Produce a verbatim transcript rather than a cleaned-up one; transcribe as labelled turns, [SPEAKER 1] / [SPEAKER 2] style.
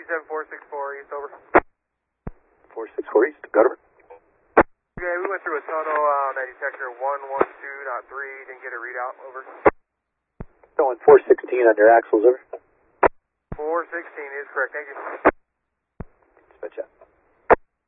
[SPEAKER 1] seven four six four East, over.
[SPEAKER 2] four six four East, got over.
[SPEAKER 1] Okay, we went through a tunnel on that detector one one two point three, didn't get a readout, over.
[SPEAKER 2] Going four sixteen on your axles, over.
[SPEAKER 1] four sixteen is correct, thank you.
[SPEAKER 2] Dispatch out.